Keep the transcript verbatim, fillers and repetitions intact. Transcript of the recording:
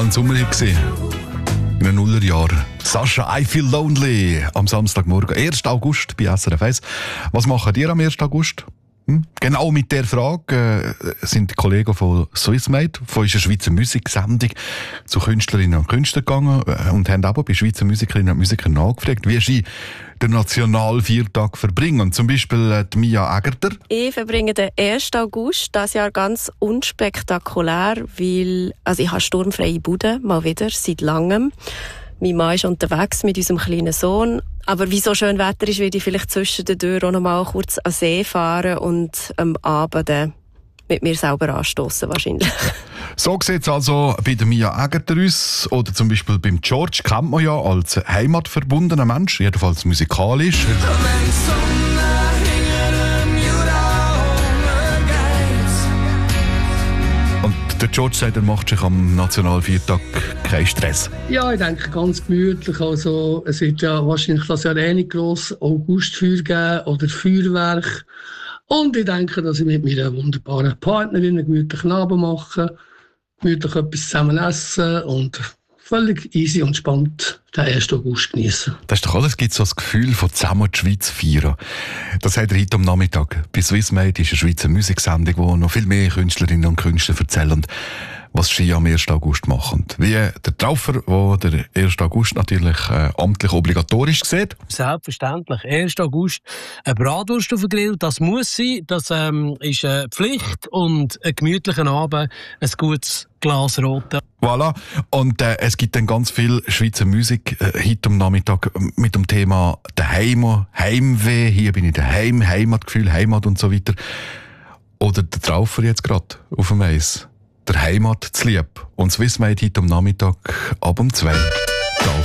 mal ein Sommerhit gewesen. In den Nullerjahren. Sascha, I Feel Lonely am Samstagmorgen, ersten August bei S R F eins. Was machen ihr am ersten August? Hm? Genau mit der Frage äh, sind die Kollegen von Swissmade, von unserer Schweizer Musiksendung, zu Künstlerinnen und Künstlern gegangen äh, und haben aber bei Schweizer Musikerinnen und Musikern nachgefragt, wie sie den Nationalviertag verbringen. Zum Beispiel äh, die Mia Egerter. Ich verbringe den ersten August dieses Jahr ganz unspektakulär, weil also ich habe sturmfreie Bude, mal wieder, seit langem. Mein Mann ist unterwegs mit unserem kleinen Sohn. Aber wie so schön Wetter ist, werde ich vielleicht zwischen den Türen auch noch mal kurz an See fahren und am Abend dann mit mir selber anstoßen wahrscheinlich. So sieht es also bei der Mia Egerter aus. Oder zum Beispiel beim George kennt man ja als heimatverbundener Mensch, jedenfalls musikalisch. Der George sagt, er macht sich am Nationalviertag keinen Stress. Ja, ich denke ganz gemütlich. Also, es wird ja wahrscheinlich das Jahr eh nicht gross Augustfeuer geben oder Feuerwerk. Und ich denke, dass ich mit meiner wunderbaren Partnerin einen gemütlichen Abend mache, gemütlich etwas zusammen essen und völlig easy und spannend den ersten August genießen. Das ist doch alles, gibt so das Gefühl von zusammen die Schweiz feiern. Das hat er heute am Nachmittag. Bei Swissmade ist eine Schweizer Musiksendung, wo noch viel mehr Künstlerinnen und Künstler erzählen, was sie am ersten August machen. Wie der Traufer, der der ersten August natürlich äh, amtlich obligatorisch sieht. Selbstverständlich. ersten August eine Bratwurst auf den Grill, das muss sein. Das ähm, ist eine Pflicht und einen gemütlichen Abend, ein gutes Glas Rotwein. Voilà. Und äh, es gibt dann ganz viel Schweizer Musik äh, heute am Nachmittag mit dem Thema Daheim, Heimweh. Hier bin ich daheim, Heimatgefühl, Heimat und so weiter. Oder der Traufer jetzt gerade auf dem Eis. Der Heimat zu lieb. Und Swissmade heute am Nachmittag ab um zwei.